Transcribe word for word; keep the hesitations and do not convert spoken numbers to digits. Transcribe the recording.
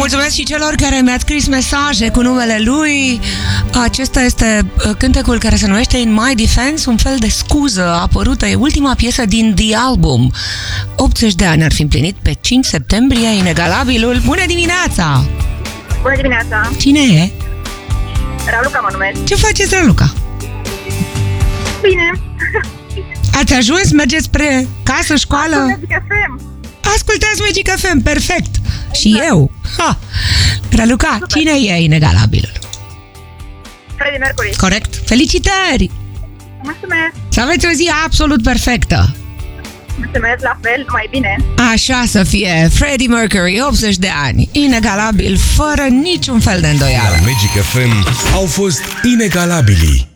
mulțumesc și celor care mi-ați scris mesaje cu numele lui. Acesta este cântecul care se numește In My Defense, un fel de scuză apărută. E ultima piesă din The Album. optzeci de ani ar fi împlinit pe cinci septembrie, inegalabilul. Bună dimineața! Bună dimineața! Cine e? Raluca mă numesc. Ce faceți, Raluca? Bine. Ați ajuns? Mergeți spre casă, școală? Magic F M. Ascultați Magic F M, perfect! Și da. eu! Ha. Raluca, super. Cine e inegalabilul? Freddie Mercury. Corect! Felicitări! Mulțumesc! Să aveți o zi absolut perfectă! Mulțumesc, la fel, mai bine! Așa să fie! Freddie Mercury, optzeci de ani, inegalabil, fără niciun fel de îndoială. La Magic F M au fost inegalabili.